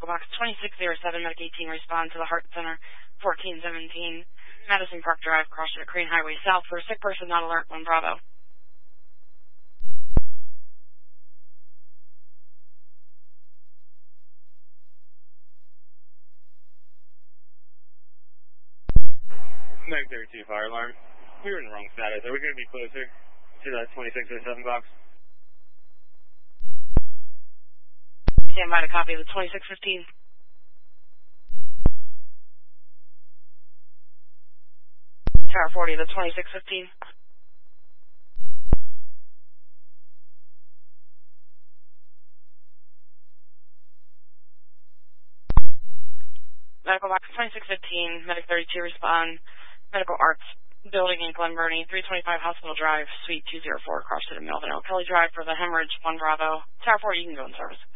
Box 2607, Medic 18, respond to the Heart Center, 1417, Madison Park Drive, cross at Crane Highway South for a sick person, not alert, 1 Bravo. Medic 32, fire alarm. We were in the wrong status. Are we going to be closer to that 2607 box? Stand by to copy the 2615. Tower 40, the 2615. Medical Box 2615, Medic 32, respond. Medical Arts Building in Glen Burnie, 325 Hospital Drive, Suite 204, across to the Melvin O'Kelly Drive for the hemorrhage, 1 Bravo. Tower 40, you can go in service.